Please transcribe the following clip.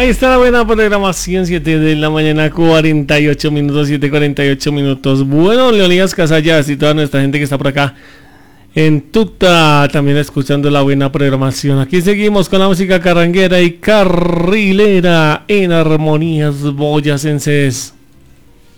Ahí está la buena programación, 7 de la mañana, 48 minutos, 7:48 minutos. Bueno, Leonidas Casallas y toda nuestra gente que está por acá en Tuta, también escuchando la buena programación. Aquí seguimos con la música carranguera y carrilera en armonías boyacenses.